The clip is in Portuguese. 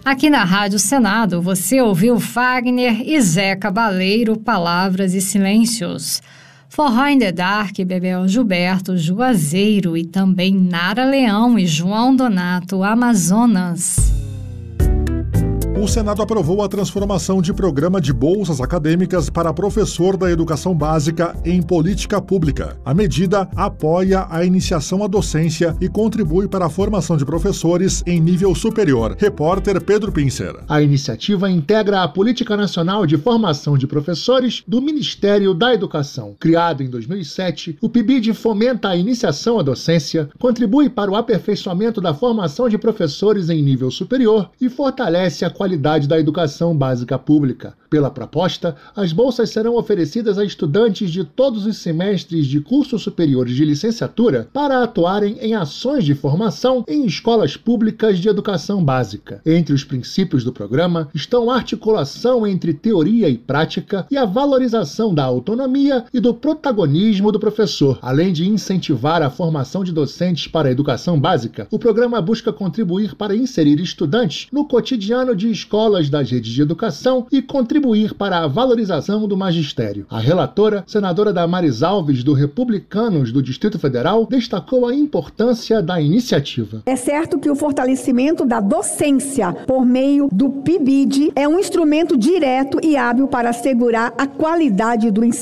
Aqui na Rádio Senado, você ouviu Fagner e Zé Cabaleiro, Palavras e Silêncios. Forró in the Dark, Bebel Gilberto, Juazeiro e também Nara Leão e João Donato, Amazonas. O Senado aprovou a transformação de programa de bolsas acadêmicas para professor da educação básica em política pública. A medida apoia a iniciação à docência e contribui para a formação de professores em nível superior. Repórter Pedro Pincer. A iniciativa integra a Política Nacional de Formação de Professores do Ministério da Educação. Criado em 2007, o PIBID fomenta a iniciação à docência, contribui para o aperfeiçoamento da formação de professores em nível superior e fortalece a qualidade da educação básica pública. Pela proposta, as bolsas serão oferecidas a estudantes de todos os semestres de cursos superiores de licenciatura para atuarem em ações de formação em escolas públicas de educação básica. Entre os princípios do programa estão a articulação entre teoria e prática e a valorização da autonomia e do protagonismo do professor. Além de incentivar a formação de docentes para a educação básica, o programa busca contribuir para inserir estudantes no cotidiano de escolas das redes de educação e contribuir para a valorização do magistério. A relatora, senadora Damares Alves, do Republicanos do Distrito Federal, destacou a importância da iniciativa. É certo que o fortalecimento da docência por meio do PIBID é um instrumento direto e hábil para assegurar a qualidade do ensino.